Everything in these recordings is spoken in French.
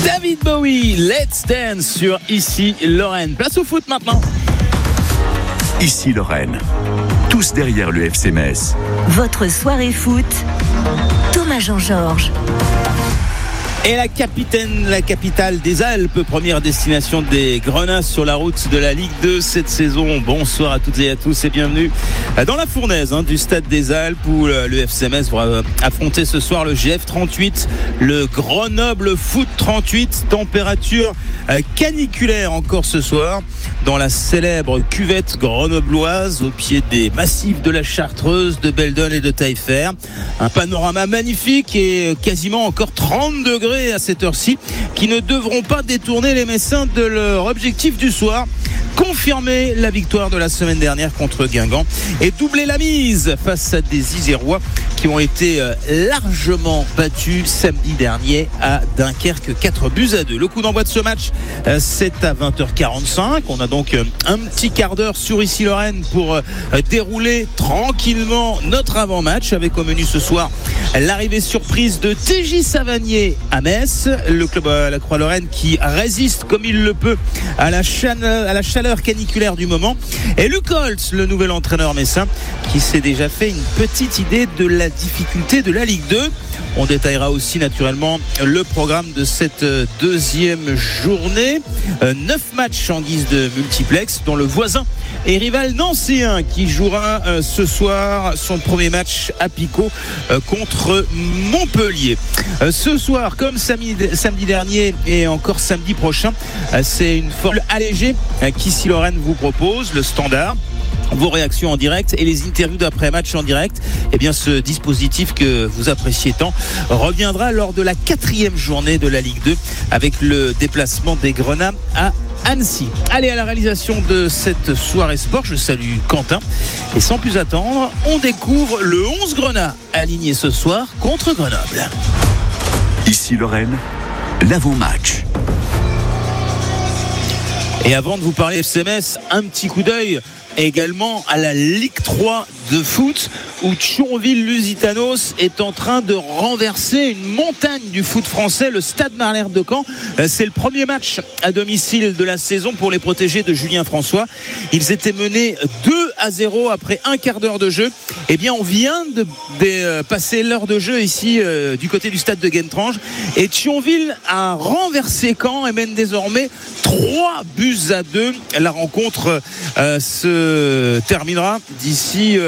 David Bowie, Let's Dance sur Ici Lorraine. Place au foot maintenant. Ici Lorraine, tous derrière le FC Metz. Votre soirée foot, Thomas Jean-Georges. Et la capitale des Alpes, première destination des Grenats sur la route de la Ligue 2 cette saison. Bonsoir à toutes et à tous et bienvenue dans la fournaise du Stade des Alpes où le FC Metz va affronter ce soir le GF 38, le Grenoble Foot 38. Température caniculaire encore ce soir dans la célèbre cuvette grenobloise au pied des massifs de la Chartreuse, de Beldon et de Taillefer. Un panorama magnifique et quasiment encore 30 degrés à cette heure-ci qui ne devront pas détourner les Messins de leur objectif du soir. Confirmer la victoire de la semaine dernière contre Guingamp et doubler la mise face à des Isérois qui ont été largement battus samedi dernier à Dunkerque 4-2. Le coup d'envoi de ce match, c'est à 20h45. On a donc un petit quart d'heure sur Ici Lorraine pour dérouler tranquillement notre avant-match avec au menu ce soir l'arrivée surprise de TJ Savanier à Metz, le club à la Croix-Lorraine qui résiste comme il le peut à la chaleur caniculaire du moment, et Luc Holtz, le nouvel entraîneur messin qui s'est déjà fait une petite idée de la difficulté de la Ligue 2. On détaillera aussi naturellement le programme de cette deuxième journée. 9 matchs en guise de multiplex, dont le voisin et rival nancéen qui jouera ce soir son premier match à Picot contre Montpellier. Ce soir, comme samedi dernier et encore samedi prochain, c'est une formule allégée qu'Ici Lorraine vous propose, le standard. Vos réactions en direct et les interviews d'après-match en direct. Eh bien, ce dispositif que vous appréciez tant reviendra lors de la 4e journée de la Ligue 2 avec le déplacement des Grenats à Annecy. Allez, à la réalisation de cette soirée sport, je salue Quentin. Et sans plus attendre, on découvre le 11 Grenats aligné ce soir contre Grenoble. Ici Lorraine, l'avant-match. Et avant de vous parler FC Metz, un petit coup d'œil également à la Ligue 3 de foot où Thionville-Lusitanos est en train de renverser une montagne du foot français, le Stade Malherbe de Caen. C'est le premier match à domicile de la saison pour les protégés de Julien François. Ils étaient menés 2-0 après un quart d'heure de jeu. Eh bien, on vient de passer l'heure de jeu ici du côté du stade de Guentrange et Thionville a renversé Caen et mène désormais 3-2. La rencontre se terminera d'ici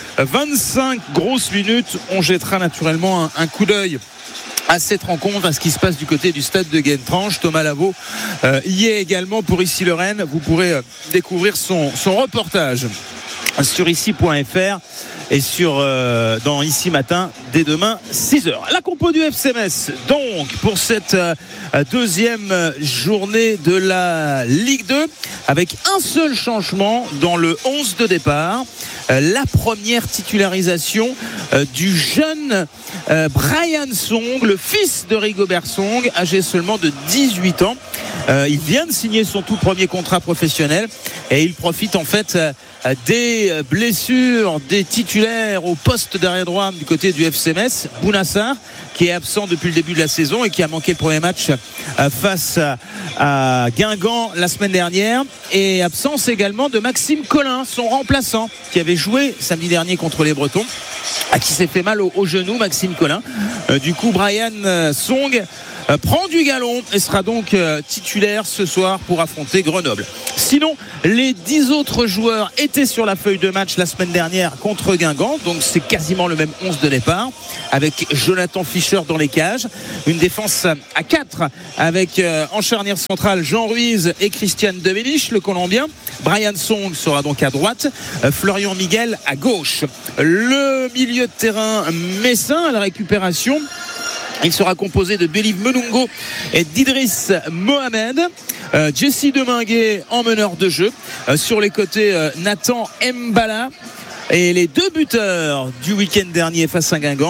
25 grosses minutes. On jettera naturellement un coup d'œil à cette rencontre, à ce qui se passe du côté du stade de Guentrange. Thomas Lavaux y est également pour Ici Lorraine. Vous pourrez découvrir son reportage sur ici.fr et dans Ici Matin dès demain 6h. La compo du FC Metz donc pour cette deuxième journée de la Ligue 2 avec un seul changement dans le 11 de départ. La première titularisation du jeune Brian Song, le fils de Rigobert Song, âgé seulement de 18 ans. Il vient de signer son tout premier contrat professionnel et il profite en fait des blessures des titulaires au poste d'arrière droit du côté du FC Metz. Bounassar qui est absent depuis le début de la saison et qui a manqué le premier match face à Guingamp la semaine dernière, et absence également de Maxime Collin, son remplaçant, qui avait joué samedi dernier contre les Bretons, à qui s'est fait mal au genou, Maxime Collin. Du coup, Brian Song prend du galon et sera donc titulaire ce soir pour affronter Grenoble. Sinon, les 10 autres joueurs étaient sur la feuille de match la semaine dernière contre Guingamp, donc c'est quasiment le même 11 de départ, avec Jonathan Fischer dans les cages, une défense à 4 avec en charnière centrale Jean Ruiz et Christian Develich, le Colombien. Brian Song sera donc à droite, Florian Miguel à gauche. Le milieu de terrain messin à la récupération, il sera composé de Beliv Menungo et d'Idriss Mohamed. Jesse Deminguet en meneur de jeu. Sur les côtés, Nathan Mbala. Et les deux buteurs du week-end dernier face à Guingamp,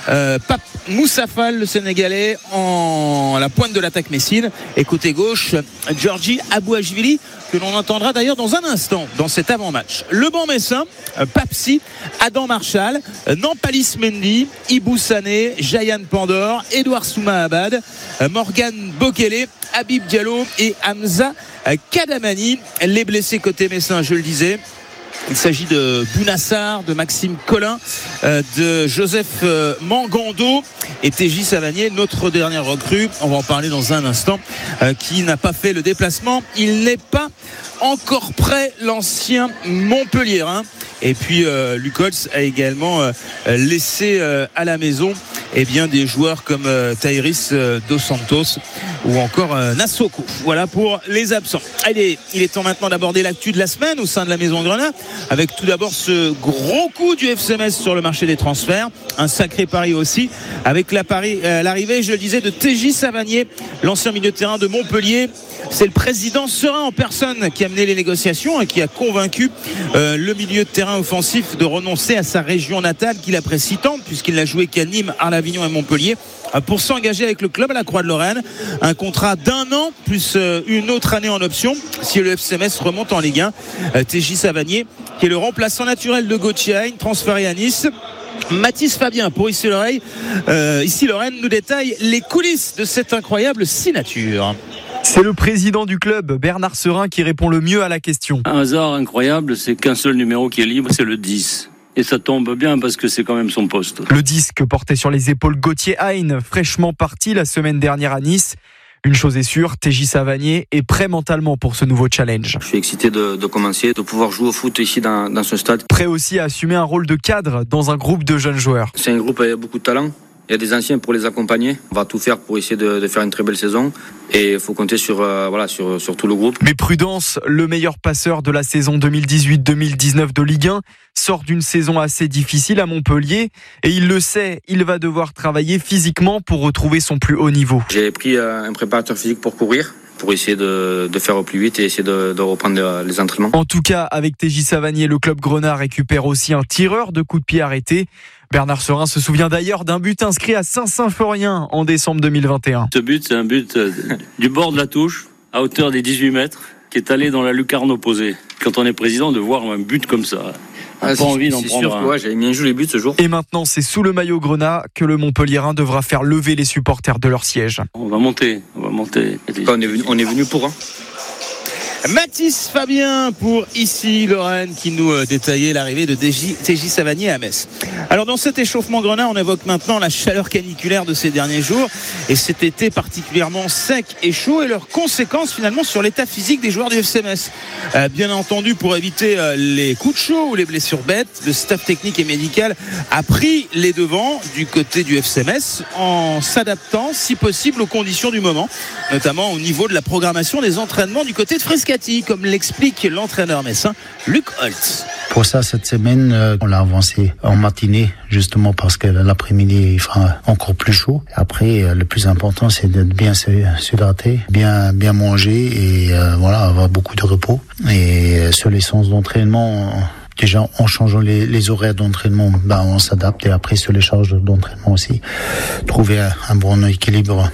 Pape Moussafal, le Sénégalais, en la pointe de l'attaque messine. Et côté gauche, Georgi Abouachvili, que l'on entendra d'ailleurs dans un instant dans cet avant-match. Le banc messin, Papsi, Adam Marshall, Nampalis Mendy, Ibou Sané, Jayan Pandor, Edouard Souma-Abad, Morgan Bokele, Habib Diallo et Hamza Kadamani. Les blessés côté messin, je le disais, il s'agit de Bounassar, de Maxime Collin, de Joseph Mangando et TJ Savanier, notre dernière recrue. On va en parler dans un instant, qui n'a pas fait le déplacement. Il n'est pas encore prêt, l'ancien Montpelliérain. Et puis Luc Holtz a également laissé à la maison des joueurs comme Tairis Dos Santos ou encore Nassoko. Voilà pour les absents. Allez, il est temps maintenant d'aborder l'actu de la semaine au sein de la Maison Grenat, avec tout d'abord ce gros coup du FC Metz sur le marché des transferts. Un sacré pari aussi, avec l'arrivée, je le disais, de TJ Savanier, l'ancien milieu de terrain de Montpellier. C'est le président Serin en personne qui a mené les négociations et qui a convaincu le milieu de terrain offensif de renoncer à sa région natale qu'il apprécie tant, puisqu'il n'a joué qu'à Nîmes, Arles, Avignon et Montpellier, pour s'engager avec le club à la Croix-de-Lorraine. Un contrat d'1 an plus une autre année en option si le FC Metz remonte en Ligue 1. TJ Savanier, qui est le remplaçant naturel de Gauthier Hein, transféré à Nice. Mathis Fabien pour Ici Lorraine nous détaille les coulisses de cette incroyable signature. C'est le président du club, Bernard Serin, qui répond le mieux à la question. Un hasard incroyable, c'est qu'un seul numéro qui est libre, c'est le 10. Et ça tombe bien parce que c'est quand même son poste. Le 10 que portait sur les épaules Gauthier Hein, fraîchement parti la semaine dernière à Nice. Une chose est sûre, TJ Savanier est prêt mentalement pour ce nouveau challenge. Je suis excité de commencer, de pouvoir jouer au foot ici dans ce stade. Prêt aussi à assumer un rôle de cadre dans un groupe de jeunes joueurs. C'est un groupe avec beaucoup de talent. Il y a des anciens pour les accompagner. On va tout faire pour essayer de faire une très belle saison. Et il faut compter sur tout le groupe. Mais prudence, le meilleur passeur de la saison 2018-2019 de Ligue 1 sort d'une saison assez difficile à Montpellier. Et il le sait, il va devoir travailler physiquement pour retrouver son plus haut niveau. J'ai pris un préparateur physique pour courir, pour essayer de faire au plus vite et essayer de reprendre les entraînements. En tout cas, avec TJ Savanier, le club Grenat récupère aussi un tireur de coups de pied arrêté. Bernard Serin se souvient d'ailleurs d'un but inscrit à Saint-Symphorien en décembre 2021. Ce but, c'est un but du bord de la touche, à hauteur des 18 mètres, qui est allé dans la lucarne opposée. Quand on est président, de voir un but comme ça, on n'a pas envie d'en prendre un. J'avais bien joué les buts ce jour. Et maintenant, c'est sous le maillot Grenat que le Montpelliérain devra faire lever les supporters de leur siège. On va monter. On est venu pour un. Mathis Fabien pour Ici Lorraine qui nous détaillait l'arrivée de TJ Savanier à Metz. Alors dans cet échauffement Grenat, on évoque maintenant la chaleur caniculaire de ces derniers jours et cet été particulièrement sec et chaud et leurs conséquences finalement sur l'état physique des joueurs du FC Metz. Bien entendu, pour éviter les coups de chaud ou les blessures bêtes, le staff technique et médical a pris les devants du côté du FC Metz en s'adaptant si possible aux conditions du moment, notamment au niveau de la programmation des entraînements du côté de Frascati, comme l'explique l'entraîneur messin Luc Holtz. Pour ça, cette semaine, on l'a avancé en matinée, justement parce que l'après-midi, il fera encore plus chaud. Après, le plus important, c'est d'être bien s'hydrater, bien manger et avoir beaucoup de repos. Et sur les séances d'entraînement, déjà en changeant les horaires d'entraînement, on s'adapte. Et après, sur les charges d'entraînement aussi, trouver un bon équilibre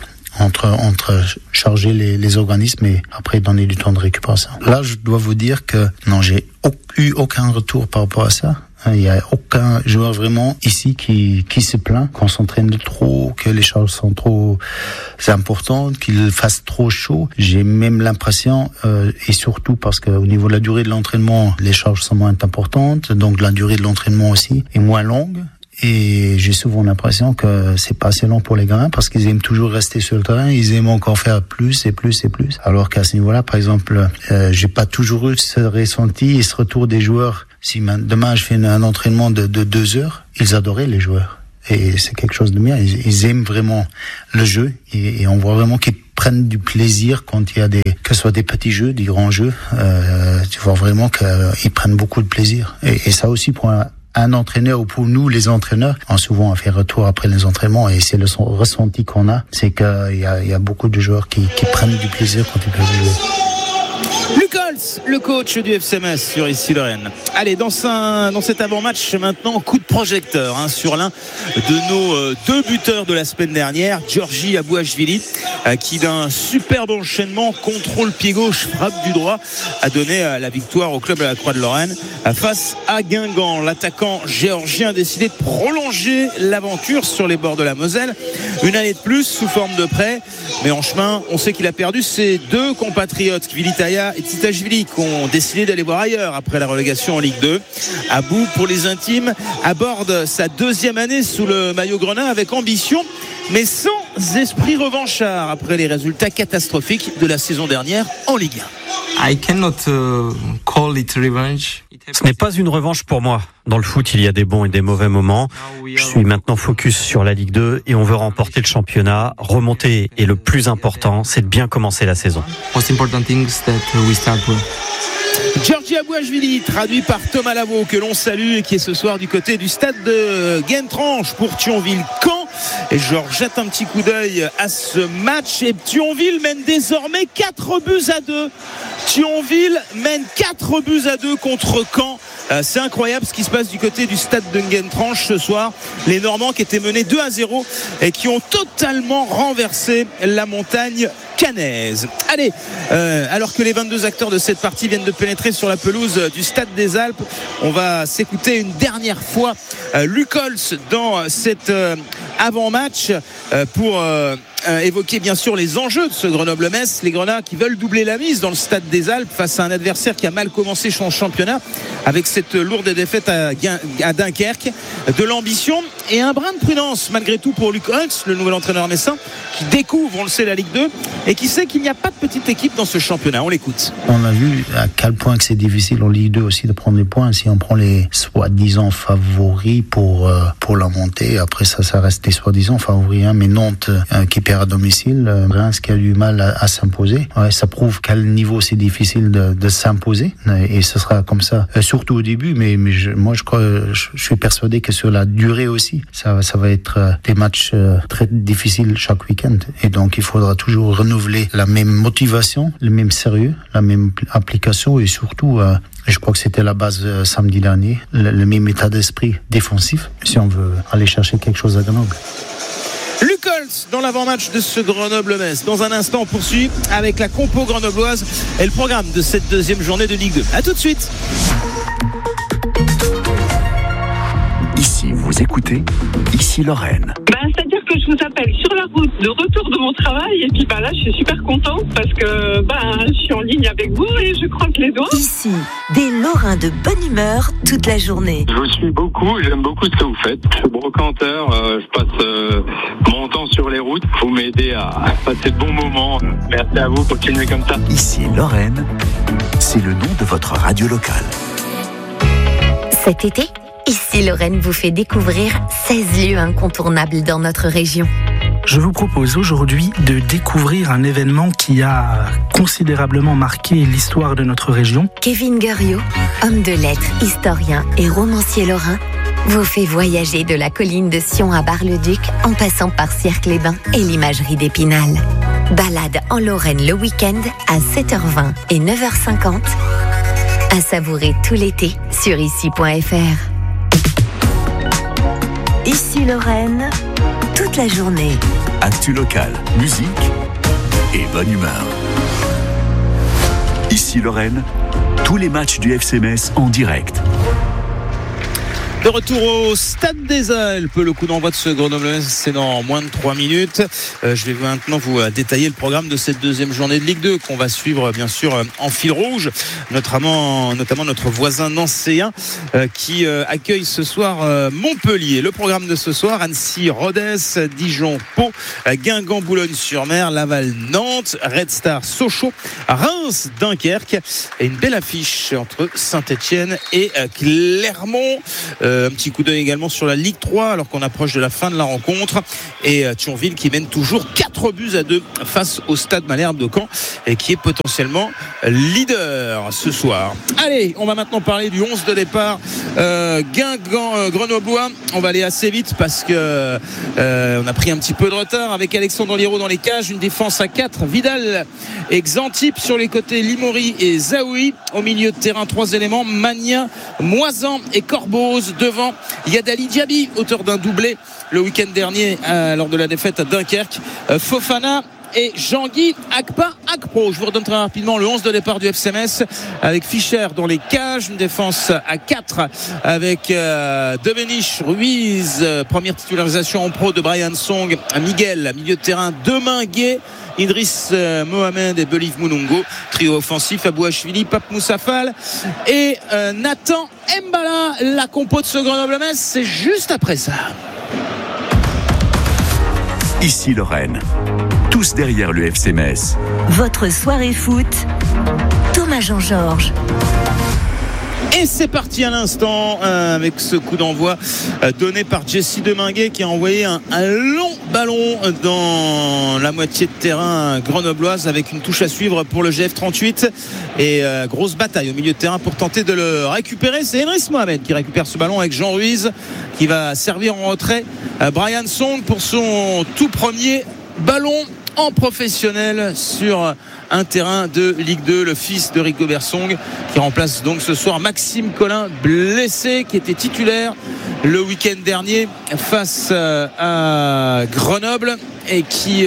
entre charger les organismes et après donner du temps de récupération. Là, je dois vous dire que non, j'ai eu aucun retour par rapport à ça. Il n'y a aucun joueur vraiment ici qui se plaint qu'on s'entraîne trop, que les charges sont trop importantes, qu'il fasse trop chaud. J'ai même l'impression, et surtout parce qu'au niveau de la durée de l'entraînement, les charges sont moins importantes, donc la durée de l'entraînement aussi est moins longue. Et j'ai souvent l'impression que c'est pas assez long pour les gamins parce qu'ils aiment toujours rester sur le terrain, ils aiment encore faire plus et plus et plus. Alors qu'à ce niveau-là, par exemple, j'ai pas toujours eu ce ressenti et ce retour des joueurs. Si demain je fais un entraînement de 2 heures, ils adoraient les joueurs. Et c'est quelque chose de bien. Ils aiment vraiment le jeu et on voit vraiment qu'ils prennent du plaisir quand il y a que ce soit des petits jeux, des grands jeux. Tu vois vraiment qu'ils prennent beaucoup de plaisir. Et ça aussi pour un entraîneur ou pour nous les entraîneurs, on souvent a fait retour après les entraînements et c'est le ressenti qu'on a, c'est qu'il y a beaucoup de joueurs qui prennent du plaisir quand ils peuvent jouer. Luc Holtz, le coach du FC Metz sur Issy-Lorraine. Allez, dans cet avant-match maintenant, coup de projecteur sur l'un de nos deux buteurs de la semaine dernière, Georgi Abouachvili, qui d'un superbe enchaînement, contrôle pied gauche, frappe du droit, a donné la victoire au club de la Croix-de-Lorraine face à Guingamp. L'attaquant géorgien a décidé de prolonger l'aventure sur les bords de la Moselle. Une année de plus sous forme de prêt, mais en chemin, on sait qu'il a perdu ses deux compatriotes, Kvilitaya et Titashvili, qui ont décidé d'aller voir ailleurs après la relégation en Ligue 2. Abou, pour les intimes, aborde sa deuxième année sous le maillot grenin avec ambition, mais sans esprit revanchard après les résultats catastrophiques de la saison dernière en Ligue 1. I cannot call it revenge. Ce n'est pas une revanche pour moi. Dans le foot, il y a des bons et des mauvais moments. Je suis maintenant focus sur la Ligue 2 et on veut remporter le championnat, remonter. Et le plus important, c'est de bien commencer la saison. Most important thing is that we start well. Georgi Abouachvili, traduit par Thomas Lavaux, que l'on salue et qui est ce soir du côté du stade de Guentranche pour Thionville-Caen. Et je rejette un petit coup d'œil à ce match et Thionville mène désormais 4-2. Thionville mène 4-2 contre Caen. C'est incroyable ce qui se passe du côté du stade de Guentranche ce soir. Les Normands qui étaient menés 2-0 et qui ont totalement renversé la montagne cannaise. Allez, alors que les 22 acteurs de cette partie viennent de pénétrer sur la pelouse du Stade des Alpes, on va s'écouter une dernière fois Luc Holtz dans cet avant-match pour évoquer bien sûr les enjeux de ce Grenoble-Metz. Les Grenats qui veulent doubler la mise dans le Stade des Alpes face à un adversaire qui a mal commencé son championnat avec cette lourde défaite à Dunkerque. De l'ambition et un brin de prudence malgré tout pour Luc Holtz, le nouvel entraîneur messin, qui découvre, on le sait, la Ligue 2 et qui sait qu'il n'y a pas de petite équipe dans ce championnat. On l'écoute. On a vu à quel point que c'est difficile en Ligue 2 aussi de prendre des points. Si on prend les soi-disant favoris pour la montée, après ça reste des soi-disant favoris, mais Nantes qui perd à domicile, Reims qui a du mal à s'imposer. Ouais, ça prouve quel niveau c'est difficile de s'imposer et ce sera comme ça, surtout au début, mais moi je suis persuadé que sur la durée aussi, ça va être des matchs très difficiles chaque week-end et donc il faudra toujours renouveler la même motivation, le même sérieux, la même application et surtout je crois que c'était la base samedi dernier, le même état d'esprit défensif si on veut aller chercher quelque chose à Grenoble. Luc Holtz dans l'avant-match de ce Grenoble-Metz. Dans un instant, on poursuit avec la compo grenobloise et le programme de cette deuxième journée de Ligue 2. A tout de suite. Ici, vous écoutez Issy-Lorraine. C'est-à-dire que je vous appelle sur la route de retour de mon travail et puis là je suis super contente parce que je suis en ligne avec vous et je croque les doigts. Ici, des Lorrains de bonne humeur toute la journée. Je vous suis beaucoup, j'aime beaucoup ce que vous faites. Je suis brocanteur, je passe mon temps sur les routes. Vous m'aidez à passer de bons moments. Merci à vous, continuez comme ça. Issy-Lorraine, c'est le nom de votre radio locale. Cet été, Issy-Lorraine vous fait découvrir 16 lieux incontournables dans notre région. Je vous propose aujourd'hui de découvrir un événement qui a considérablement marqué l'histoire de notre région. Kevin Guriot, homme de lettres, historien et romancier lorrain, vous fait voyager de la colline de Sion à Bar-le-Duc en passant par Sierck-les-Bains et l'imagerie d'Épinal. Balade en Lorraine le week-end à 7h20 et 9h50. À savourer tout l'été sur issy.fr. Issy-Lorraine, toute la journée. Actu locale, musique et bonne humeur. Issy-Lorraine, tous les matchs du FC Metz en direct. De retour au Stade des Alpes, le coup d'envoi de ce Grenoble-Metz, c'est dans moins de 3 minutes. Je vais maintenant vous détailler le programme de cette deuxième journée de Ligue 2 qu'on va suivre bien sûr en fil rouge, notamment notre voisin nancéen qui accueille ce soir Montpellier. Le programme de ce soir, Annecy, Rodez, Dijon, Pau, Guingamp, Boulogne-sur-Mer, Laval, Nantes, Red Star, Sochaux, Reims, Dunkerque et une belle affiche entre Saint-Etienne et Clermont. Un petit coup d'œil également sur la Ligue 3 alors qu'on approche de la fin de la rencontre, et Thionville qui mène toujours 4-2 face au Stade Malherbe de Caen et qui est potentiellement leader ce soir. Allez, on va maintenant parler du 11 de départ Guingamp grenoblois. On va aller assez vite parce que on a pris un petit peu de retard avec Alexandre Liraud dans les cages. Une défense à 4, Vidal et Xantip sur les côtés, Limori et Zaoui. Au milieu de terrain, 3 éléments, Magnin, Moisan et Corboz. Devant, Yadali Diaby, auteur d'un doublé le week-end dernier lors de la défaite à Dunkerque. Fofana et Jean-Guy Akpa-Akpro. Je vous redonne très rapidement le 11 de départ du FC Metz avec Fischer dans les cages, une défense à 4 avec Devenich, Ruiz, première titularisation en pro de Brian Song, Miguel, milieu de terrain, Deminguet, Idriss Mohamed et Believe Moulungo, trio offensif, Abouachvili, Pape Moussafal et Nathan Mbala. La compo de ce Grenoble-Metz, c'est juste après ça. Ici Lorraine, tous derrière le FC Metz. Votre soirée foot, Thomas Jean-Georges. Et c'est parti à l'instant avec ce coup d'envoi donné par Jesse Deminguet qui a envoyé un long ballon dans la moitié de terrain grenobloise avec une touche à suivre pour le GF38 et grosse bataille au milieu de terrain pour tenter de le récupérer. C'est Idriss Mohamed qui récupère ce ballon avec Jean Ruiz qui va servir en retrait Brian Song pour son tout premier ballon en professionnel sur un terrain de Ligue 2, le fils de Rigobert Song qui remplace donc ce soir Maxime Collin, blessé, qui était titulaire le week-end dernier face à Grenoble et qui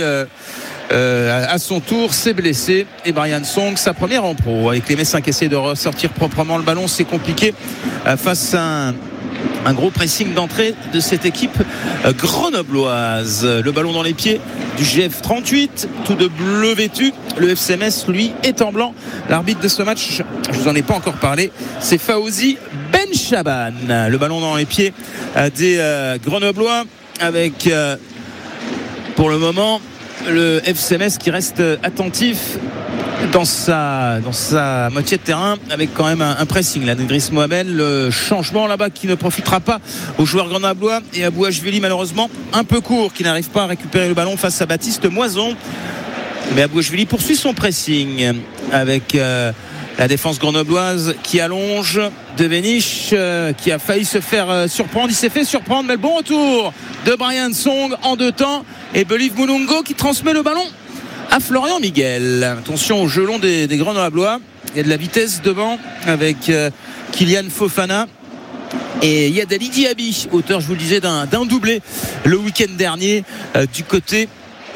à son tour s'est blessé. Et Brian Song, sa première en pro avec les Messins qui essaient de ressortir proprement le ballon, c'est compliqué face à un gros pressing d'entrée de cette équipe grenobloise. Le ballon dans les pieds du GF38, tout de bleu vêtu. Le FC Metz, lui, est en blanc. L'arbitre de ce match, je vous en ai pas encore parlé, c'est Fawzi Benchaban. Le ballon dans les pieds des Grenoblois avec pour le moment le FC Metz qui reste attentif dans sa moitié de terrain avec quand même un pressing là d'Idriss Mohamed. Le changement là-bas qui ne profitera pas aux joueurs grenoblois et à Abouachvili malheureusement un peu court, qui n'arrive pas à récupérer le ballon face à Baptiste Moisan. Mais Abouachvili poursuit son pressing avec la défense grenobloise qui allonge. Devenich qui a failli se faire surprendre, il s'est fait surprendre, mais le bon retour de Brian Song en 2 temps et Believe Moulungo qui transmet le ballon à Florian Miguel. Attention au jeu long des Grenoblois. Il y a de la vitesse devant avec Kylian Fofana et Yadali Diaby, auteur, je vous le disais, d'un doublé le week-end dernier du côté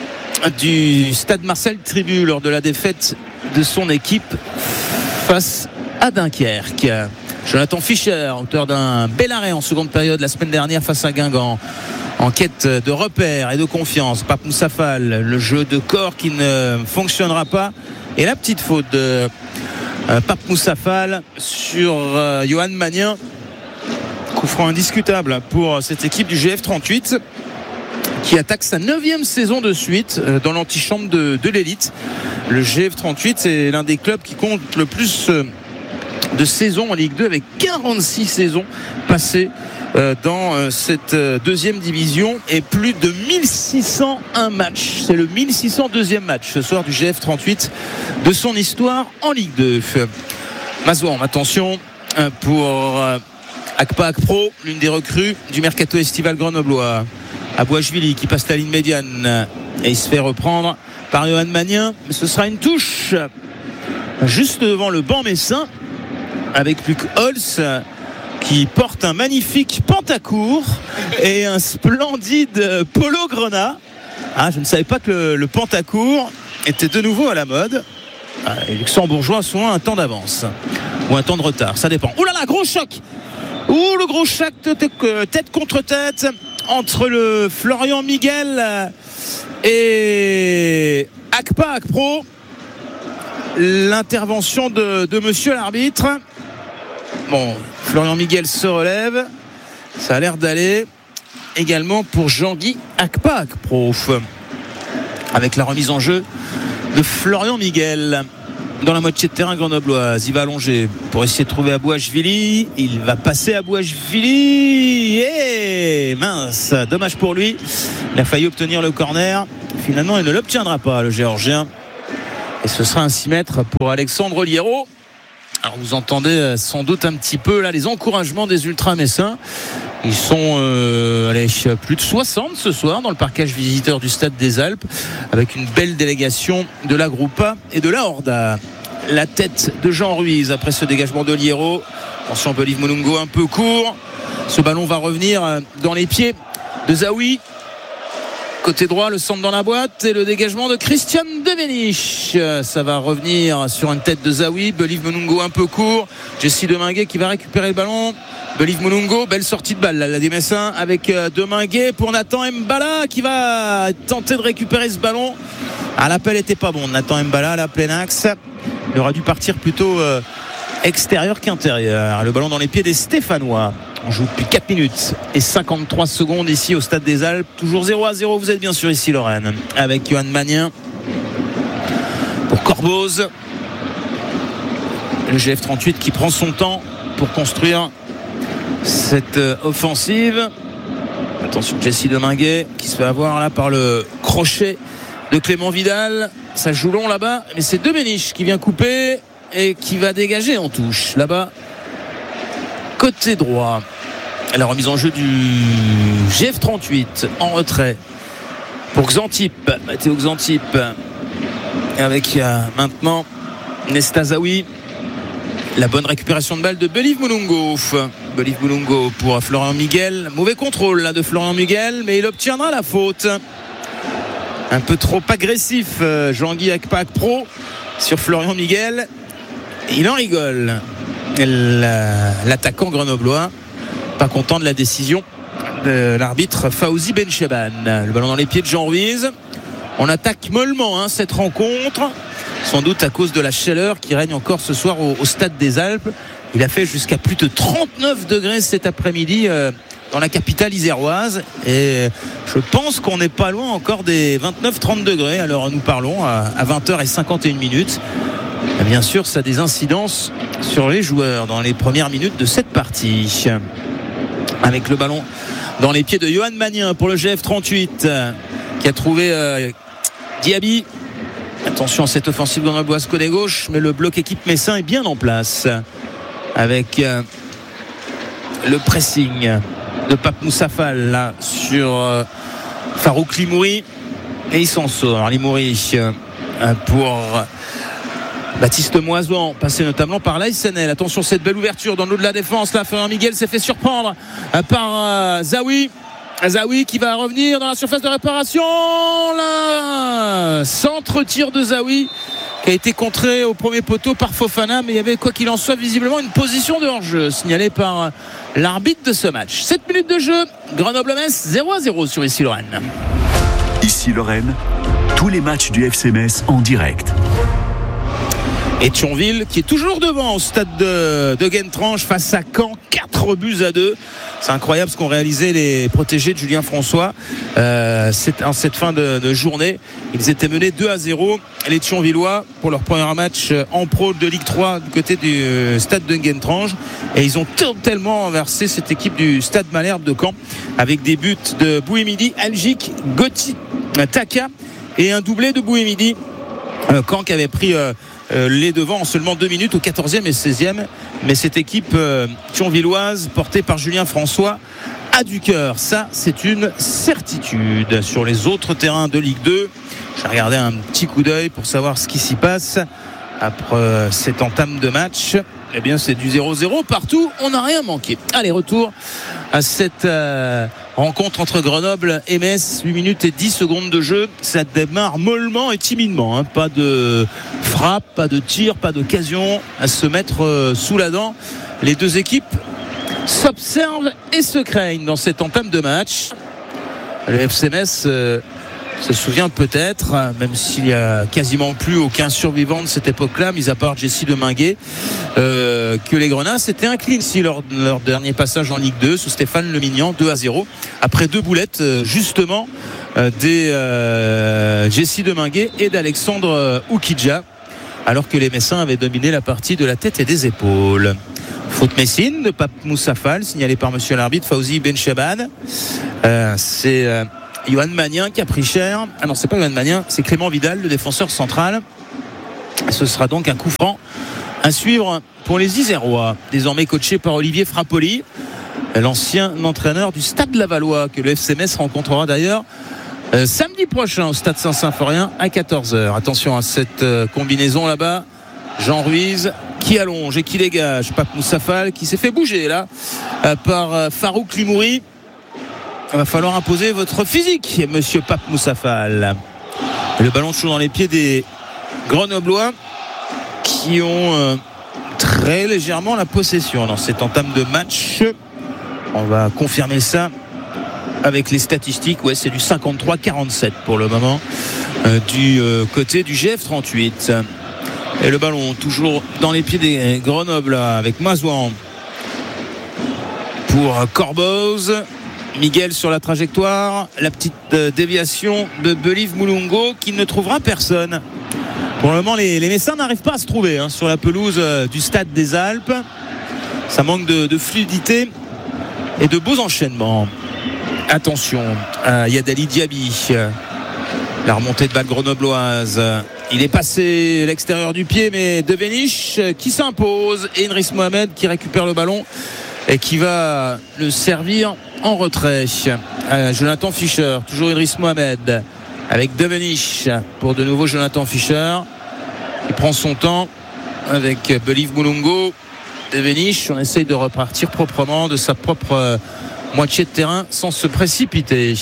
du stade Marcel Tribu lors de la défaite de son équipe face à Dunkerque. Jonathan Fischer, auteur d'un bel arrêt en seconde période la semaine dernière face à Guingamp, en quête de repères et de confiance. Pape Moussafal, le jeu de corps qui ne fonctionnera pas, et la petite faute de Pape Moussafal sur Johan Magnin. Coup franc indiscutable pour cette équipe du GF38 qui attaque sa 9e saison de suite dans l'antichambre de l'élite. Le GF38, c'est l'un des clubs qui compte le plus de saisons en Ligue 2 avec 46 saisons passées dans cette 2e division et plus de 1601 matchs. C'est le 1602e match ce soir du GF38 de son histoire en Ligue 2. Mazouan, attention pour Akpa-Akpro, l'une des recrues du mercato estival grenoblois. Abouachvili qui passe la ligne médiane et il se fait reprendre par Johan Magnin, mais ce sera une touche juste devant le banc messin avec Luc Holz qui porte un magnifique pantacourt et un splendide polo grenat. Je ne savais pas que le pantacourt était de nouveau à la mode. Les Luxembourgeois ont souvent un temps d'avance ou un temps de retard, ça dépend. Ouh là là, gros choc! Ouh, le gros choc tête contre tête entre le Florian Miguel et Akpa-Akpro. L'intervention de monsieur l'arbitre. Bon, Florian Miguel se relève, ça a l'air d'aller également pour Jean-Guy Akpa-Akpro avec la remise en jeu de Florian Miguel. dans la moitié de terrain grenobloise. Il va allonger pour essayer de trouver Abouachvili. Il va passer Abouachvili. Et mince, dommage pour lui. Il a failli obtenir le corner. Finalement, il ne l'obtiendra pas, le Géorgien. Et ce sera un 6 mètres pour Alexandre Liero. Alors vous entendez sans doute un petit peu là les encouragements des ultras messins. Ils sont plus de 60 ce soir dans le parcage visiteur du Stade des Alpes, avec une belle délégation de la Groupa et de la Horda. La tête de Jean Ruiz après ce dégagement de Liero. Attention, Believe Mulungo un peu court. Ce ballon va revenir dans les pieds de Zawi. Côté droit, le centre dans la boîte et le dégagement de Christian Devenich. Ça va revenir sur une tête de Zawi. Believe Mulungo un peu court. Jesse Deminguet qui va récupérer le ballon. Believe Mulungo, belle sortie de balle là, des Messins avec Deminguet pour Nathan Mbala qui va tenter de récupérer ce ballon. L'appel était pas bon. Nathan Mbala là, plein axe. Il aurait dû partir plutôt extérieur qu'intérieur. Le ballon dans les pieds des Stéphanois. On joue depuis 4 minutes et 53 secondes ici au Stade des Alpes. Toujours 0-0. Vous êtes bien sûr ici, Lorraine, avec Johan Magnin pour Corboz. Le GF38 qui prend son temps pour construire cette offensive. Attention, Jesse Deminguet qui se fait avoir là par le crochet de Clément Vidal. Ça joue long là-bas, mais c'est Devenich qui vient couper et qui va dégager en touche là-bas côté droit. La remise en jeu du GF38 en retrait pour Xantip, Matteo Xantip avec maintenant Nesta Zawi. La bonne récupération de balle de Believe Mulungo. Believe Mulungo pour Florian Miguel. Mauvais contrôle là de Florian Miguel, mais il obtiendra la faute. Un peu trop agressif Jean-Guy Akpak Pro sur Florian Miguel. Il en rigole. L'attaquant grenoblois, pas content de la décision de l'arbitre Fawzi Bencheban. Le ballon dans les pieds de Jean Ruiz. On attaque mollement cette rencontre, sans doute à cause de la chaleur qui règne encore ce soir au Stade des Alpes. Il a fait jusqu'à plus de 39 degrés cet après-midi dans la capitale iséroise, et je pense qu'on n'est pas loin encore des 29-30 degrés. Alors nous parlons à 20h51. Bien sûr, ça a des incidences sur les joueurs dans les premières minutes de cette partie. Avec le ballon dans les pieds de Johan Magnin pour le GF38 qui a trouvé Diaby. Attention à cette offensive grenobloise côté gauche, mais le bloc équipe messin est bien en place avec le pressing de Pape Moussafal là sur Farouk Limouri, et il s'en sort. Limouri pour Baptiste Moisan, passé notamment par l'ASNL. Attention, cette belle ouverture dans le dos de la défense là. Florian Miguel s'est fait surprendre par Zawi. Zawi qui va revenir dans la surface de réparation là. Centre tir de Zawi qui a été contré au premier poteau par Fofana, mais il y avait quoi qu'il en soit visiblement une position de hors-jeu signalée par l'arbitre de ce match. 7 minutes de jeu, Grenoble-Metz 0-0 sur Ici Lorraine. Ici Lorraine, tous les matchs du FC Metz en direct. Et Thionville qui est toujours devant au stade de Guentrange face à Caen, 4-2. C'est incroyable ce qu'ont réalisé les protégés de Julien François en cette fin de journée. Ils étaient menés 2-0, les Thionvillois, pour leur premier match en pro de Ligue 3 du côté du stade de Guentrange, et ils ont totalement renversé cette équipe du stade Malherbe de Caen avec des buts de Bouémidi, Algic, Gotti, Taka et un doublé de Bouémidi. Caen qui avait pris les devants en seulement 2 minutes au 14e et 16e, mais cette équipe thionvilloise portée par Julien François a du cœur, ça c'est une certitude. Sur les autres terrains de Ligue 2, j'ai regardé un petit coup d'œil pour savoir ce qui s'y passe après cette entame de match. Eh bien c'est du 0-0 partout, on n'a rien manqué. Allez, retour à cette rencontre entre Grenoble et Metz. 8 minutes et 10 secondes de jeu. Ça démarre mollement et timidement, Pas de frappe, pas de tir, pas d'occasion à se mettre sous la dent. Les deux équipes s'observent et se craignent dans cette entame de match. Le FC Metz se souvient peut-être, même s'il n'y a quasiment plus aucun survivant de cette époque-là, mis à part Jesse Deminguet, que les Grenats s'étaient inclinés ici leur dernier passage en Ligue 2 sous Stéphane Lemignan, 2-0, après 2 boulettes justement des Jesse Deminguet et d'Alexandre Oukidja. alors que les Messins avaient dominé la partie de la tête et des épaules. Faute Messine de Pape Moussa Fall, signalé par monsieur l'arbitre Fauzi Benchaban. C'est Yohan Magnin qui a pris cher. Ah non, c'est pas Yohan Magnin, c'est Clément Vidal, le défenseur central. Ce sera donc un coup franc à suivre pour les Isérois, désormais coaché par Olivier Frappoli, l'ancien entraîneur du Stade Lavallois, que le FC Metz rencontrera d'ailleurs samedi prochain au Stade Saint-Symphorien à 14h. Attention à cette combinaison là-bas. Jean Ruiz qui allonge et qui dégage. Pape Moussa Fall qui s'est fait bouger là par Farouk Limouri. Il va falloir imposer votre physique, monsieur Pape Moussa Fall. Le ballon toujours dans les pieds des Grenoblois qui ont très légèrement la possession dans cette entame de match. On va confirmer ça avec les statistiques. Ouais, c'est du 53-47 pour le moment du côté du GF38. Et le ballon toujours dans les pieds des Grenoble avec Mazouan pour Corboz. Miguel sur la trajectoire, la petite déviation de Believe Mulungo qui ne trouvera personne. Pour le moment, les Messins n'arrivent pas à se trouver sur la pelouse du Stade des Alpes. Ça manque de fluidité et de beaux enchaînements. Attention à Yadali Diaby, la remontée de balle grenobloise. Il est passé à l'extérieur du pied, mais Devenish qui s'impose et Idriss Mohamed qui récupère le ballon et qui va le servir en retrait. Jonathan Fischer, toujours Idriss Mohamed avec Devenish pour de nouveau Jonathan Fischer. Il prend son temps avec Believe Mulungo. Devenish, on essaye de repartir proprement de sa propre moitié de terrain sans se précipiter.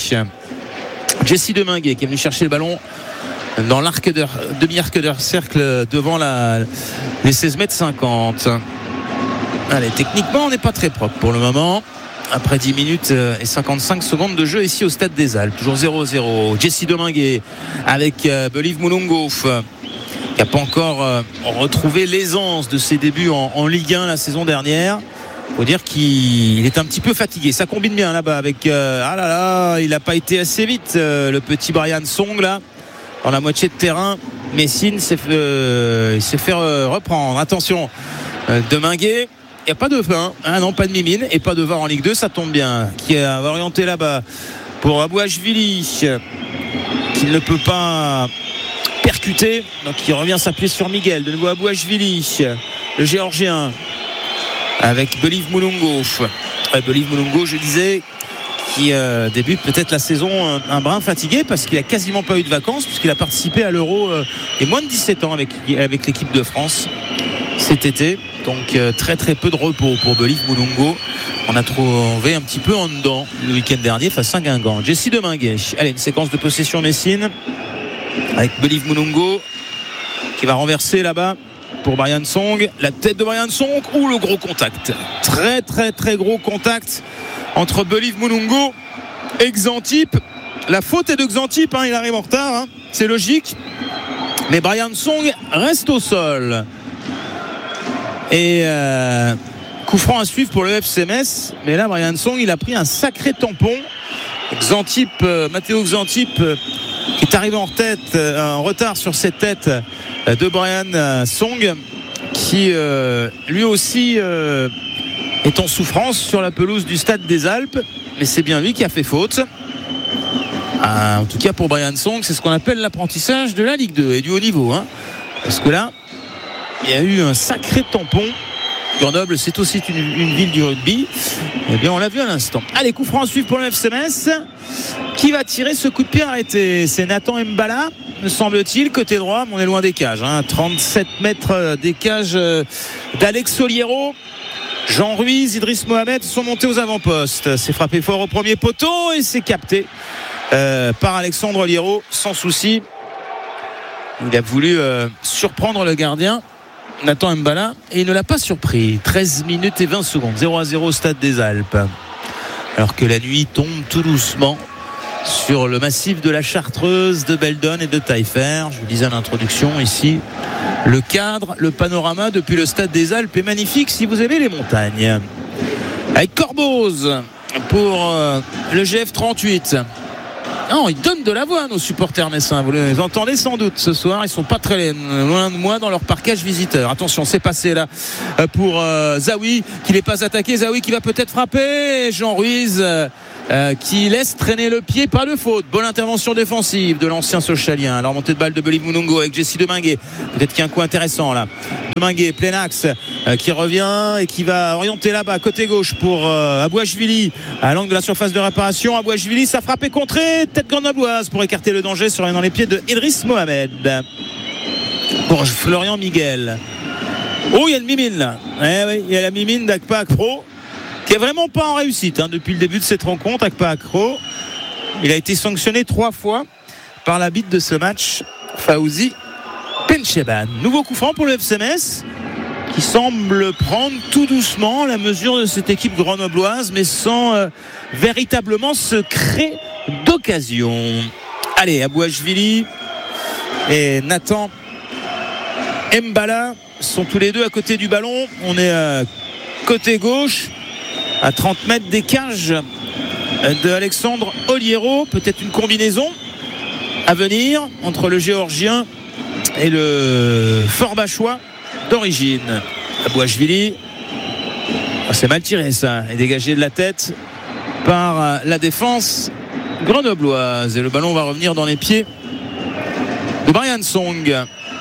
Jesse Deminguet qui est venu chercher le ballon dans l'arc demi-arc de cercle devant les 16,50 m. Allez, techniquement on n'est pas très propre pour le moment après 10 minutes et 55 secondes de jeu ici au Stade des Alpes. Toujours 0-0. Jesse Deminguet avec Believe Mulungo qui n'a pas encore retrouvé l'aisance de ses débuts en Ligue 1 la saison dernière. Il faut dire qu'il est un petit peu fatigué. Ça combine bien là-bas avec il n'a pas été assez vite le petit Brian Song là dans la moitié de terrain. Messine s'est fait reprendre. Attention, Deminguet, il n'y a pas de fin, non, pas de mimine et pas de VAR en Ligue 2, ça tombe bien. Qui va orienter là-bas pour Abouachvili qui ne peut pas percuter, donc il revient s'appuyer sur Miguel. De nouveau Abouachvili, le Géorgien avec Believe Mulungo. Believe Mulungo, je disais, qui débute peut-être la saison un brin fatigué parce qu'il a quasiment pas eu de vacances puisqu'il a participé à l'Euro et moins de 17 ans avec l'équipe de France cet été. Donc très très peu de repos pour Believe Mulungo. On a trouvé un petit peu en dedans le week-end dernier face à Guingamp. Jesse Deminguet. Allez, une séquence de possession Messine avec Believe Mulungo qui va renverser là-bas pour Brian Song. La tête de Brian Song. Le gros contact. Très très très gros contact entre Believe Mulungo et Xantip. La faute est de Xantip, il arrive en retard, c'est logique. Mais Brian Song reste au sol. Et coup franc à suivre pour le FC Metz. Mais là, Brian Song, il a pris un sacré tampon. Matteo Xantip qui est arrivé en retard sur cette tête de Brian Song qui lui aussi est en souffrance sur la pelouse du Stade des Alpes. Mais c'est bien lui qui a fait faute. En tout cas pour Brian Song, c'est ce qu'on appelle l'apprentissage de la Ligue 2 et du haut niveau. Parce que là, il y a eu un sacré tampon. Grenoble, c'est aussi une ville du rugby. Eh bien, on l'a vu à l'instant. Allez, coup franc à suivre pour le FC Metz. Qui va tirer ce coup de pied arrêté? C'est Nathan Mbala, me semble-t-il, côté droit. Mais on est loin des cages. 37 mètres des cages d'Alex Oliero. Jean Ruiz, Idriss Mohamed sont montés aux avant-postes. C'est frappé fort au premier poteau et c'est capté par Alexandre Oliero sans souci. Il a voulu surprendre le gardien Nathan Mbala et il ne l'a pas surpris. 13 minutes et 20 secondes, 0-0 au Stade des Alpes, alors que la nuit tombe tout doucement sur le massif de la Chartreuse, de Beldon et de Taillefer. Je vous disais en introduction ici, le cadre, le panorama depuis le Stade des Alpes est magnifique si vous aimez les montagnes. Avec Corboz pour le GF38 Non, ils donnent de la voix à nos supporters messins. Vous les entendez sans doute ce soir. Ils sont pas très loin de moi dans leur parquage visiteur. Attention, c'est passé là pour Zawi qui n'est pas attaqué. Zawi qui va peut-être frapper. Jean Ruiz qui laisse traîner le pied, pas de faute. Bonne intervention défensive de l'ancien Sochalien. La remontée de balle de Beli Munungo avec Jesse Deminguet. Peut-être qu'il y a un coup intéressant là. Deminguet, plein axe, qui revient et qui va orienter là-bas côté gauche pour Abouachvili à l'angle de la surface de réparation. Abouachvili, ça frappé contré, tête grenobloise pour écarter le danger sur dans les pieds de Idriss Mohamed. Pour Florian Miguel. Oh, il y a une mimine là. Oui, il y a la mimine d'Akpa Akro qui est vraiment pas en réussite depuis le début de cette rencontre. Akpa Akro, il a été sanctionné 3 fois par l'arbitre de ce match, Fawzi Bencheban. Nouveau coup franc pour le FC Metz qui semble prendre tout doucement la mesure de cette équipe grenobloise mais sans véritablement se créer d'occasion. Allez, Abouachvili et Nathan Mbala sont tous les deux à côté du ballon. On est côté gauche à 30 mètres des cages de Alexandre Oliero. Peut-être une combinaison à venir entre le Géorgien et le Fort Bachois d'origine. Abouachvili, c'est mal tiré ça, est dégagé de la tête par la défense grenobloise et le ballon va revenir dans les pieds de Brian Song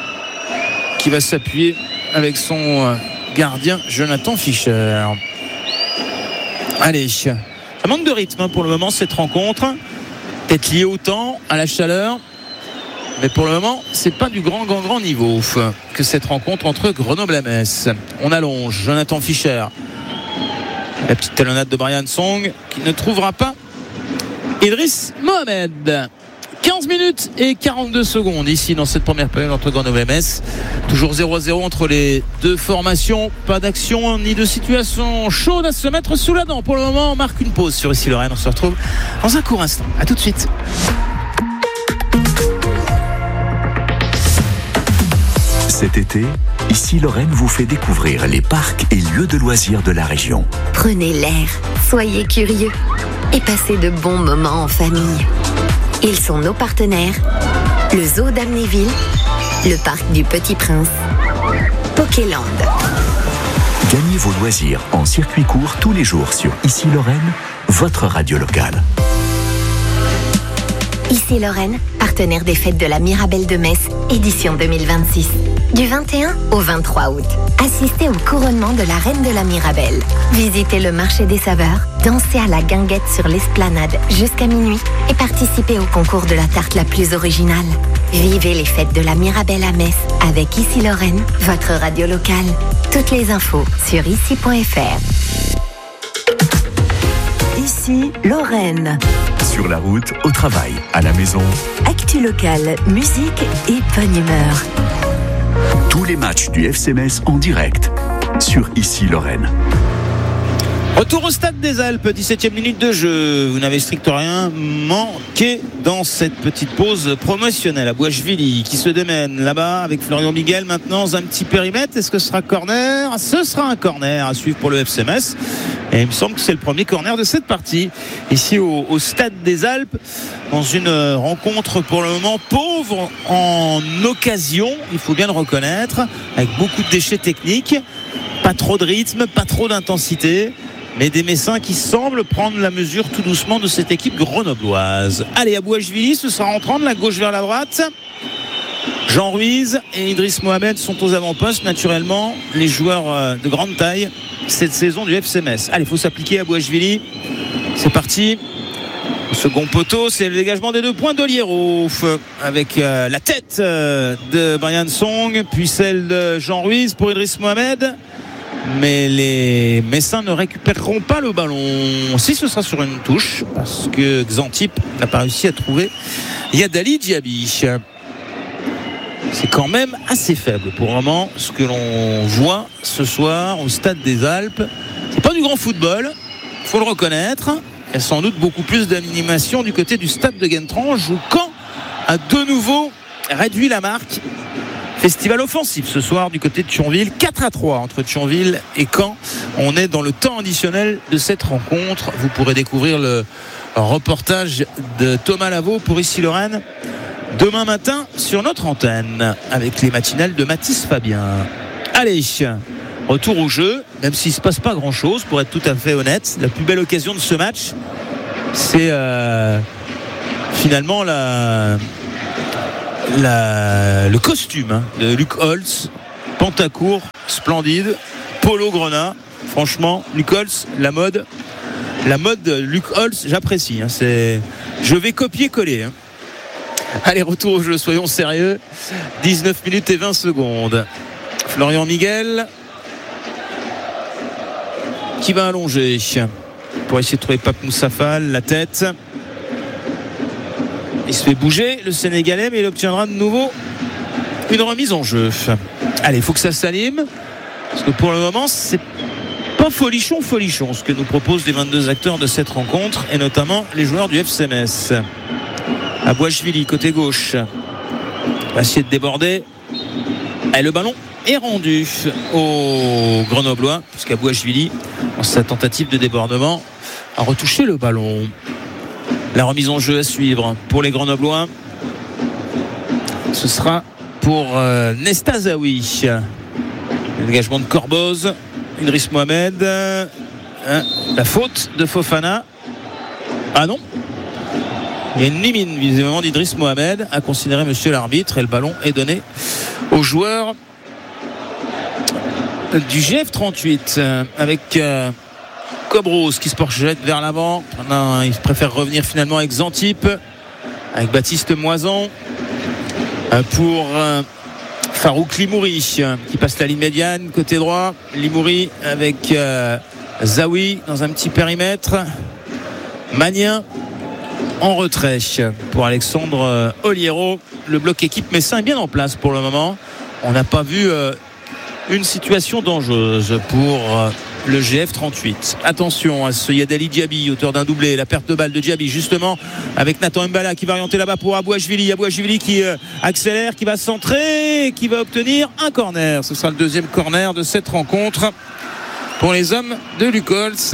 qui va s'appuyer avec son gardien Jonathan Fischer. Allez, ça manque de rythme pour le moment cette rencontre, peut-être lié au temps, à la chaleur, mais pour le moment c'est pas du grand niveau que cette rencontre entre Grenoble et Metz. On allonge Jonathan Fischer, la petite talonnade de Brian Song qui ne trouvera pas Idriss Mohamed. 15 minutes et 42 secondes ici dans cette première période entre Grenoble et Metz. Toujours 0-0 entre les deux formations. Pas d'action ni de situation chaude à se mettre sous la dent. Pour le moment, on marque une pause sur Issy-Lorraine. On se retrouve dans un court instant. A tout de suite. Cet été, Issy-Lorraine vous fait découvrir les parcs et lieux de loisirs de la région. Prenez l'air, soyez curieux et passez de bons moments en famille. Ils sont nos partenaires, le Zoo d'Amnéville, le Parc du Petit Prince, Pokéland. Gagnez vos loisirs en circuit court tous les jours sur Issy-Lorraine, votre radio locale. Issy-Lorraine, partenaire des fêtes de la Mirabelle de Metz, édition 2026. Du 21 au 23 août, assistez au couronnement de la Reine de la Mirabelle. Visitez le marché des saveurs, dansez à la guinguette sur l'esplanade jusqu'à minuit et participez au concours de la tarte la plus originale. Vivez les fêtes de la Mirabelle à Metz avec Issy-Lorraine, votre radio locale. Toutes les infos sur issy.fr. Issy-Lorraine. Sur la route, au travail, à la maison. Actu locale, musique et bonne humeur. Tous les matchs du FC Metz en direct sur Issy-Lorraine. Retour au Stade des Alpes, 17e minute de jeu. Vous n'avez strictement rien manqué dans cette petite pause promotionnelle. Abouachvili qui se démène là-bas avec Florian Miguel maintenant dans un petit périmètre. Est-ce que ce sera corner ? Ce sera un corner à suivre pour le FC Metz. Et il me semble que c'est le premier corner de cette partie. Ici au Stade des Alpes, dans une rencontre pour le moment pauvre en occasion, il faut bien le reconnaître, avec beaucoup de déchets techniques, pas trop de rythme, pas trop d'intensité. Mais des Messins qui semblent prendre la mesure tout doucement de cette équipe grenobloise. Allez, Abouachvili, ce sera rentrant de la gauche vers la droite. Jean Ruiz et Idriss Mohamed sont aux avant-postes. Naturellement, les joueurs de grande taille cette saison du FC Metz. Allez, il faut s'appliquer à Abouachvili. C'est parti. Au second poteau, c'est le dégagement des 2 points d'Oliero avec la tête de Brian Song, puis celle de Jean Ruiz pour Idriss Mohamed. Mais les Messins ne récupéreront pas le ballon. Si, ce sera sur une touche parce que Xantip n'a pas réussi à trouver Yadali Diaby. C'est quand même assez faible pour le moment ce que l'on voit ce soir au Stade des Alpes. C'est pas du grand football, il faut le reconnaître. Il y a sans doute beaucoup plus d'animation du côté du Stade de Guentrange où Caen a de nouveau réduit la marque. Festival offensif ce soir du côté de Thionville, 4-3 entre Thionville et Caen. On est dans le temps additionnel de cette rencontre. Vous pourrez découvrir le Reportage de Thomas Lavaux pour Ici Lorraine. Demain matin sur notre antenne avec les matinales de Mathis Fabien. Allez, retour au jeu, même s'il ne se passe pas grand chose, pour être tout à fait honnête. La plus belle occasion de ce match, c'est finalement le costume de Luc Holtz, pantacourt, splendide, polo grenat. Franchement, Luc Holtz, la mode Luc Holtz, j'apprécie. Je vais copier-coller. Allez, retour au jeu, soyons sérieux. 19 minutes et 20 secondes. Florian Miguel qui va allonger pour essayer de trouver Pape Moussa Fall, la tête. Il se fait bouger le Sénégalais, mais il obtiendra de nouveau une remise en jeu. Allez, il faut que ça s'anime, parce que pour le moment c'est pas folichon ce que nous proposent les 22 acteurs de cette rencontre, et notamment les joueurs du FC Metz. Abouachvili côté gauche va essayer de déborder, et le ballon est rendu aux Grenoblois, puisqu'Abouachvili, dans sa tentative de débordement, a retouché le ballon. La remise en jeu à suivre pour les Grenoblois, ce sera pour Nesta Zawi. L'engagement de Corboz, Idriss Mohamed, la faute de Fofana. Ah non, il y a une limite visiblement d'Idriss Mohamed, a considéré monsieur l'arbitre, et le ballon est donné aux joueurs du GF38 avec Cobros qui se projette vers l'avant. Non, il préfère revenir finalement avec Zantip, avec Baptiste Moison pour Farouk Limouri qui passe la ligne médiane côté droit. Limouri avec Zawi dans un petit périmètre. Magnin en retrait pour Alexandre Oliero. Le bloc équipe messin est bien en place pour le moment. On n'a pas vu une situation dangereuse pour le GF38. Attention à ce Yadali Diaby, auteur d'un doublé. La perte de balle de Diaby justement avec Nathan Mbala qui va orienter là-bas pour Abouachvili qui accélère, qui va centrer, qui va obtenir un corner. Ce sera le deuxième corner de cette rencontre pour les hommes de Luc Holtz.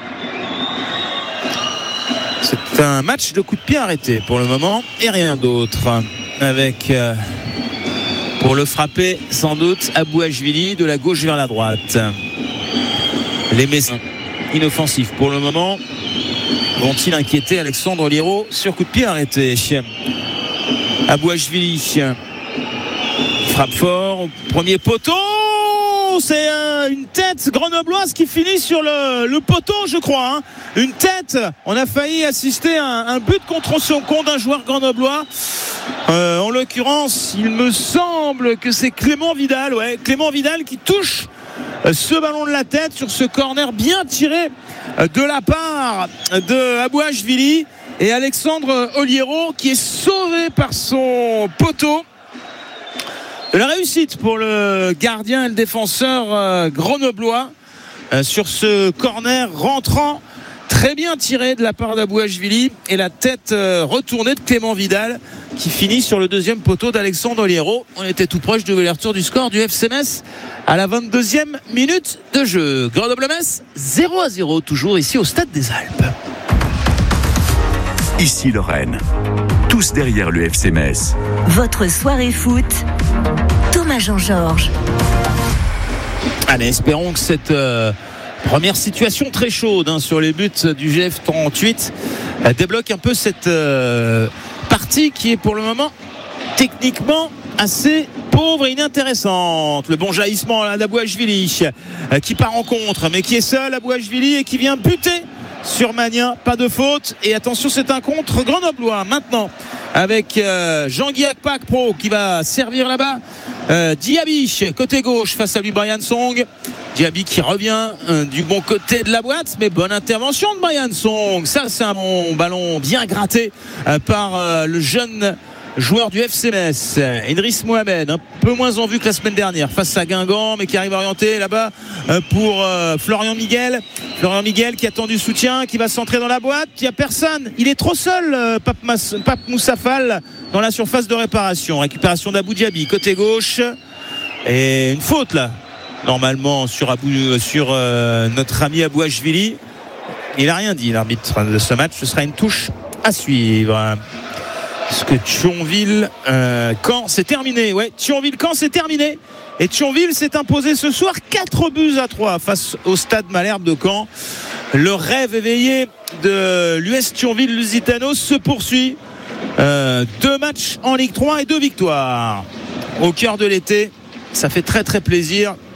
C'est un match de coup de pied arrêté pour le moment et rien d'autre, avec pour le frapper sans doute Abouachvili de la gauche vers la droite. Les Messins inoffensifs pour le moment. Vont-ils inquiéter Alexandre Oliero sur coup de pied arrêté? Abouachvili frappe fort au premier poteau. C'est une tête grenobloise qui finit sur le poteau, je crois, hein. Une tête. On a failli assister à un but contre son compte d'un joueur grenoblois. En l'occurrence, il me semble que c'est Clément Vidal. Ouais, Clément Vidal qui touche ce ballon de la tête sur ce corner bien tiré de la part de Abouachvili, et Alexandre Oliero qui est sauvé par son poteau. De la réussite pour le gardien et le défenseur grenoblois sur ce corner rentrant très bien tiré de la part d'Abouachvili, et la tête retournée de Clément Vidal qui finit sur le deuxième poteau d'Alexandre Oliero. On était tout proche de l'ouverture du score du FC Metz à la 22e minute de jeu. Grenoble-Metz 0-0 toujours ici au Stade des Alpes. Ici Lorraine, tous derrière le FC Metz. Votre soirée foot, Thomas Jean-Georges. Allez, espérons que cette première situation très chaude sur les buts du GF38 débloque un peu cette partie qui est pour le moment techniquement assez pauvre et inintéressante. Le bon jaillissement d'Abouachvili qui part en contre, mais qui est seul, Abouachvili, et qui vient buter sur Magnin. Pas de faute, et attention, c'est un contre grenoblois maintenant avec Jean-Guy Akpak Pro qui va servir là-bas. Diaby côté gauche face à lui, Brian Song. Diaby qui revient du bon côté de la boîte, mais bonne intervention de Brian Song. Ça, c'est un bon ballon bien gratté par le jeune joueur du FC Metz, Idriss Mohamed, un peu moins en vue que la semaine dernière face à Guingamp, mais qui arrive orienté là-bas pour Florian Miguel qui attend du soutien, qui va centrer dans la boîte. Il n'y a personne, il est trop seul, Pape Moussa Fall dans la surface de réparation. Récupération d'Abou Diaby côté gauche, et une faute là normalement sur notre ami Abouachvili. Il n'a rien dit, l'arbitre de ce match. Ce sera une touche à suivre. Parce que Thionville, Caen, c'est terminé. Ouais, Thionville-Caen, c'est terminé. Et Thionville s'est imposé ce soir 4-3 face au Stade Malherbe de Caen. Le rêve éveillé de l'US Thionville-Lusitanos se poursuit. 2 matchs en Ligue 3 et 2 victoires. Au cœur de l'été, ça fait très très plaisir.